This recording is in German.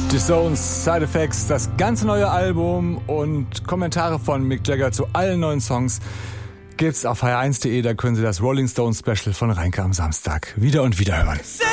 Die Stones, Side Effects, das ganze neue Album und Kommentare von Mick Jagger zu allen neuen Songs gibt's auf hr1.de. Da können Sie das Rolling Stones Special von Reinke am Samstag wieder und wieder hören.